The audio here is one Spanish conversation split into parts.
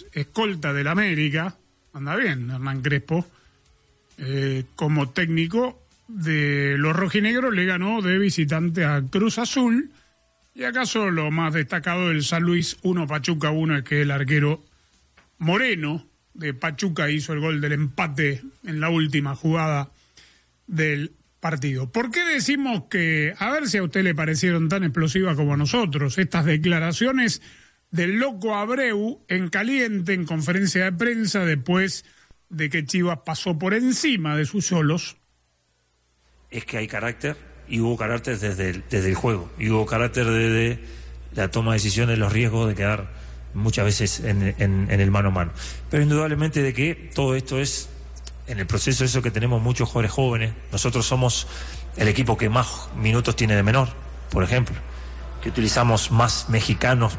es escolta del América, anda bien Hernán Crespo, como técnico de los rojinegros le ganó de visitante a Cruz Azul, y acaso lo más destacado del San Luis 1 Pachuca 1 es que el arquero Moreno de Pachuca hizo el gol del empate en la última jugada del partido. ¿Por qué decimos que, a ver si a usted le parecieron tan explosivas como a nosotros, estas declaraciones del loco Abreu en caliente en conferencia de prensa después de que Chivas pasó por encima de sus solos? Es que hay carácter, y hubo carácter desde el juego, y hubo carácter desde la toma de decisiones, los riesgos de quedar muchas veces en el mano a mano. Pero indudablemente de que todo esto es, en el proceso eso que tenemos muchos jugadores jóvenes, nosotros somos el equipo que más minutos tiene de menor, por ejemplo, que utilizamos más mexicanos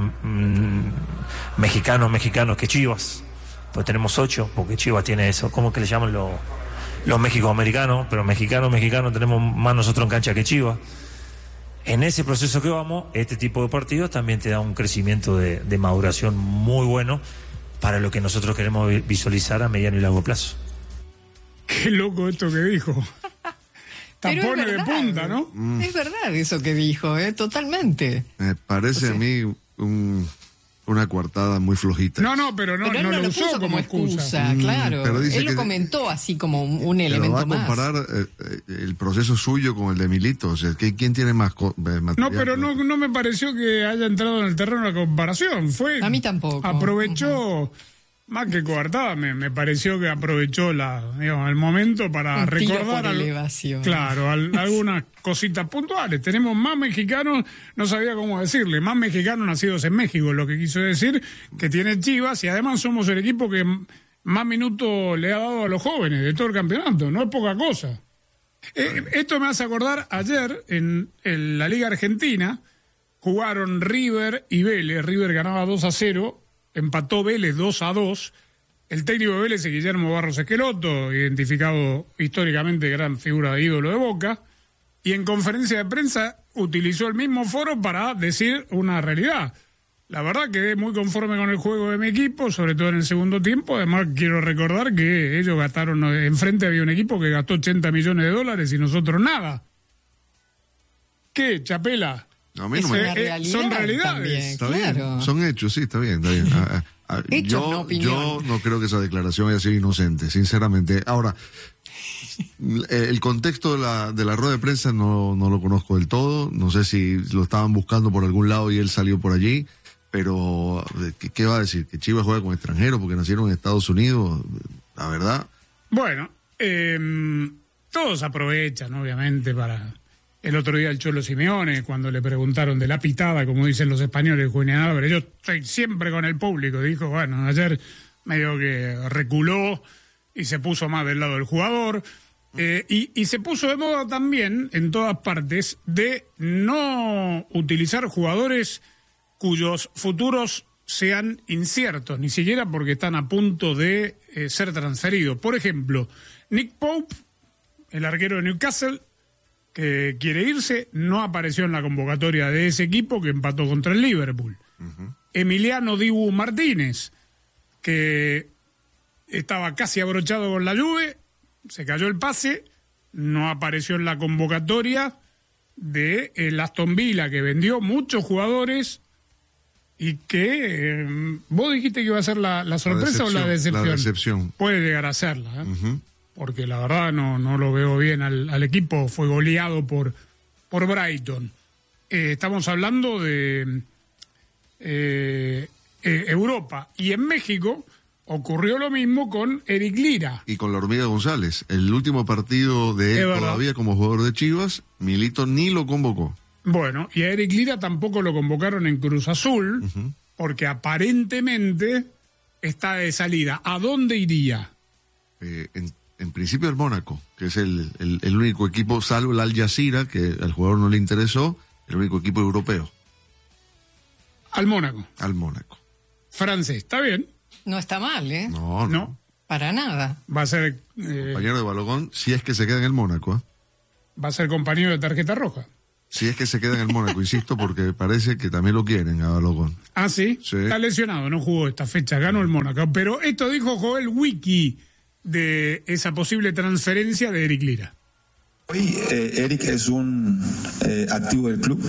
que Chivas, pues tenemos 8, porque Chivas tiene eso, ¿cómo que le llaman los mexicoamericanos? Pero mexicanos tenemos más nosotros en cancha que Chivas. En ese proceso que vamos, este tipo de partidos también te da un crecimiento de maduración muy bueno para lo que nosotros queremos visualizar a mediano y largo plazo. Qué loco esto que dijo. Tapones de punta, ¿no? Es verdad eso que dijo, totalmente. Me parece a mí una coartada muy flojita. Pero no lo usó como excusa. Claro, pero dice él lo comentó así como un elemento más. Va a comparar el proceso suyo con el de Milito, o sea, ¿quién tiene más material? No, pero no me pareció que haya entrado en el terreno de la comparación. A mí tampoco. Aprovechó, más que coartada, me pareció que aprovechó el momento para recordar algunas cositas puntuales. Tenemos más mexicanos, no sabía cómo decirle, más mexicanos nacidos en México, lo que quiso decir que tiene Chivas, y además somos el equipo que más minutos le ha dado a los jóvenes de todo el campeonato, no es poca cosa. Esto me hace acordar, ayer en la Liga Argentina jugaron River y Vélez. River ganaba 2-0, empató Vélez 2-2. El técnico de Vélez es Guillermo Barros Esqueloto, identificado históricamente gran figura de ídolo de Boca, y en conferencia de prensa utilizó el mismo foro para decir una realidad. La verdad quedé muy conforme con el juego de mi equipo, sobre todo en el segundo tiempo. Además quiero recordar que ellos gastaron, enfrente había un equipo que gastó $80 millones y nosotros nada. ¿Qué, Chapela? No, a mí no me... son realidades. También, está claro. bien, son hechos, sí, está bien. Yo no creo que esa declaración haya sido inocente, sinceramente. Ahora, el contexto de la rueda de prensa no lo conozco del todo. No sé si lo estaban buscando por algún lado y él salió por allí. Pero, ¿qué va a decir? ¿Que Chivas juega con extranjeros porque nacieron en Estados Unidos? La verdad. Bueno, todos aprovechan, obviamente, para... El otro día el Cholo Simeone, cuando le preguntaron de la pitada, como dicen los españoles, Julián Álvarez, yo estoy siempre con el público, dijo, bueno, ayer medio que reculó y se puso más del lado del jugador, y se puso de moda también, en todas partes, de no utilizar jugadores cuyos futuros sean inciertos, ni siquiera porque están a punto de ser transferidos. Por ejemplo, Nick Pope, el arquero de Newcastle, que quiere irse, no apareció en la convocatoria de ese equipo que empató contra el Liverpool. Emiliano Dibu Martínez, que estaba casi abrochado con la Juve, se cayó el pase, no apareció en la convocatoria de el Aston Villa, que vendió muchos jugadores y que vos dijiste que iba a ser la sorpresa o la decepción. La decepción. Puede llegar a serla, porque la verdad no lo veo bien al equipo. Fue goleado por Brighton. Estamos hablando de Europa, y en México ocurrió lo mismo con Eric Lira. Y con la Hormiga González. El último partido de él todavía como jugador de Chivas, Milito ni lo convocó. Bueno, y a Eric Lira tampoco lo convocaron en Cruz Azul, porque aparentemente está de salida. ¿A dónde iría? En principio el Mónaco, que es el único equipo, salvo el Al Jazeera, que al jugador no le interesó, el único equipo europeo. Al Mónaco. Al Mónaco. Francés, está bien. No está mal, ¿eh? No. Para nada. Va a ser... compañero de Balogón, si es que se queda en el Mónaco. Va a ser compañero de tarjeta roja. Si es que se queda en el Mónaco, insisto, porque parece que también lo quieren a Balogun. ¿Ah, sí? Sí. Está lesionado, no jugó esta fecha, ganó el Mónaco. Pero esto dijo Joel Wiki de esa posible transferencia de Eric Lira. Hoy Eric es un activo del club,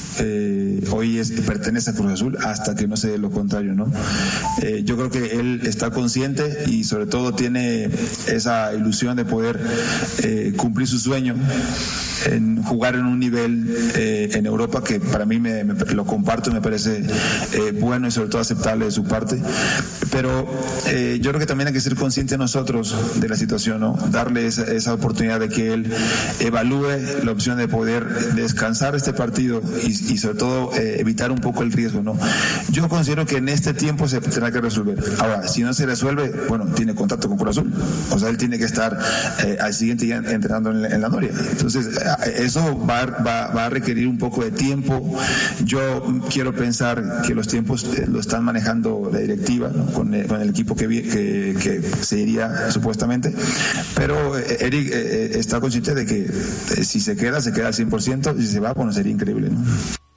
hoy pertenece a Cruz Azul hasta que no se dé lo contrario, ¿no? Yo creo que él está consciente y sobre todo tiene esa ilusión de poder cumplir su sueño en jugar en un nivel en Europa que para mí lo comparto, me parece bueno y sobre todo aceptable de su parte, pero yo creo que también hay que ser conscientes nosotros de la situación, ¿no? Darle esa oportunidad de que él evalúe la opción de poder descansar este partido y sobre todo evitar un poco el riesgo, ¿no? Yo considero que en este tiempo se tendrá que resolver. Ahora, si no se resuelve, bueno, tiene contacto con Cruz Azul, o sea, él tiene que estar al siguiente día entrenando en la Noria. Entonces, eso va a requerir un poco de tiempo. Yo quiero pensar que los tiempos lo están manejando la directiva, ¿no? con el equipo que se iría supuestamente, pero Eric está consciente de que si se queda al 100%, y si se va, bueno, sería increíble, ¿no?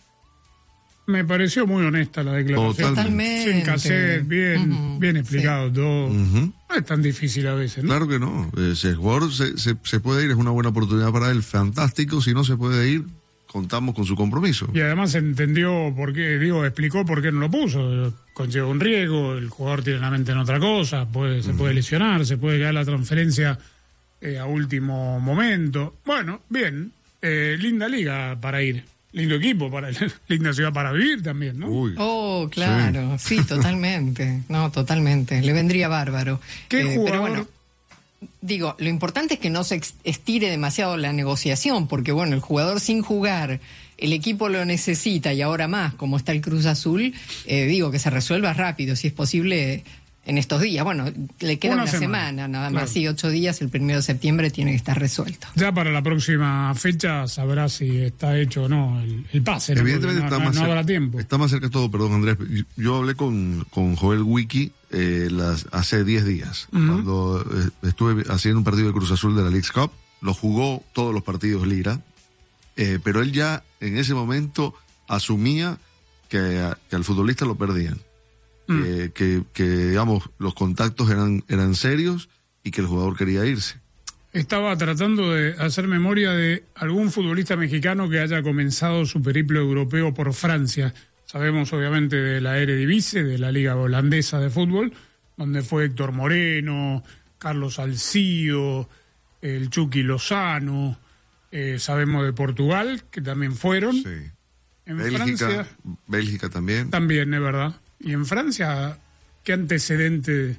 Me pareció muy honesta la declaración. Totalmente. Sin cassette, bien explicado todo. No es tan difícil a veces, ¿no? Claro que no. Si el jugador se puede ir, es una buena oportunidad para él, fantástico. Si no se puede ir, contamos con su compromiso. Y además entendió por qué, explicó por qué no lo puso. Conlleva un riesgo, el jugador tiene la mente en otra cosa, se puede lesionar, se puede quedar la transferencia a último momento. Bueno, bien, linda liga para ir, lindo equipo, linda ciudad para vivir también, ¿no? Uy, Oh, claro, sí, totalmente. No, totalmente. Le vendría bárbaro. ¿Qué jugador? Pero bueno, digo, lo importante es que no se estire demasiado la negociación, porque bueno, el jugador sin jugar, el equipo lo necesita y ahora más, como está el Cruz Azul, que se resuelva rápido, si es posible en estos días. Bueno, le queda una semana nada más, sí, 8 días, el 1 de septiembre tiene que estar resuelto. Ya para la próxima fecha sabrá si está hecho o no el pase. Evidentemente no habrá tiempo. Está más cerca de todo, perdón Andrés. Yo hablé con Joel Wiki hace 10 días, cuando estuve haciendo un partido de Cruz Azul de la Leagues Cup. Lo jugó todos los partidos Lira, pero él ya en ese momento asumía que al futbolista lo perdían. Que digamos, los contactos eran serios y que el jugador quería irse. Estaba tratando de hacer memoria de algún futbolista mexicano que haya comenzado su periplo europeo por Francia. Sabemos obviamente de la Eredivisie, de la Liga Holandesa de Fútbol, donde fue Héctor Moreno, Carlos Salcido, el Chucky Lozano, sabemos de Portugal, que también fueron. Sí. En Bélgica, Francia Bélgica también. también, es verdad. Y en Francia, ¿qué antecedente?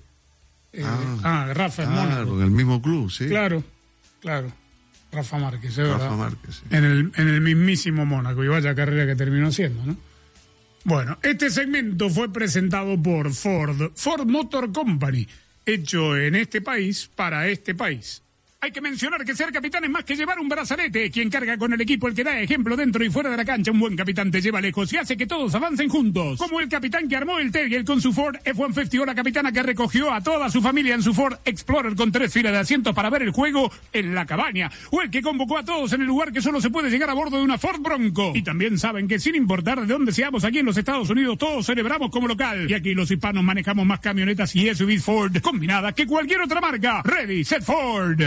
Rafa en Mónaco. En el mismo club, sí. Claro. Rafa Márquez, es verdad. Rafa Márquez, sí. En el mismísimo Mónaco, y vaya carrera que terminó haciendo, ¿no? Bueno, este segmento fue presentado por Ford Motor Company, hecho en este país para este país. Hay que mencionar que ser capitán es más que llevar un brazalete. Quien carga con el equipo, el que da ejemplo dentro y fuera de la cancha. Un buen capitán te lleva lejos y hace que todos avancen juntos. Como el capitán que armó el Tegel con su Ford F-150 o la capitana que recogió a toda su familia en su Ford Explorer con 3 filas de asientos para ver el juego en la cabaña. O el que convocó a todos en el lugar que solo se puede llegar a bordo de una Ford Bronco. Y también saben que sin importar de dónde seamos aquí en los Estados Unidos, todos celebramos como local. Y aquí los hispanos manejamos más camionetas y SUVs Ford combinadas que cualquier otra marca. Ready, set, Ford.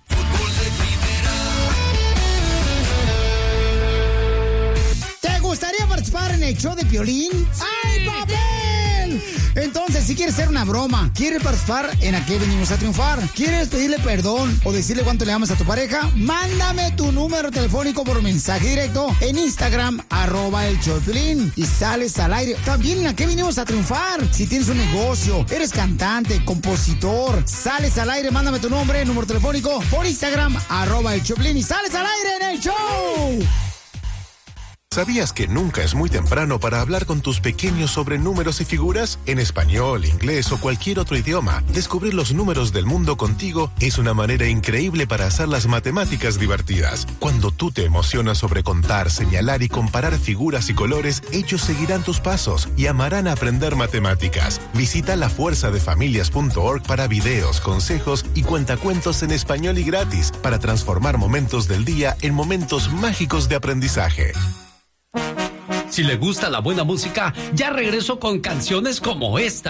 ¿Te gustaría participar en el show de Piolín? ¡Ay, papel! Entonces, si quieres hacer una broma, quieres participar en ¿A qué venimos a triunfar? ¿Quieres pedirle perdón o decirle cuánto le amas a tu pareja? Mándame tu número telefónico por mensaje directo en Instagram, @el show de Piolín, y sales al aire. También en ¿A qué venimos a triunfar? Si tienes un negocio, eres cantante, compositor, sales al aire, mándame tu nombre, número telefónico por Instagram, @el show de Piolín, y sales al aire en el show. ¿Sabías que nunca es muy temprano para hablar con tus pequeños sobre números y figuras? En español, inglés o cualquier otro idioma, descubrir los números del mundo contigo es una manera increíble para hacer las matemáticas divertidas. Cuando tú te emocionas sobre contar, señalar y comparar figuras y colores, ellos seguirán tus pasos y amarán aprender matemáticas. Visita lafuerzadefamilias.org para videos, consejos y cuentacuentos en español y gratis para transformar momentos del día en momentos mágicos de aprendizaje. Si le gusta la buena música, ya regreso con canciones como esta.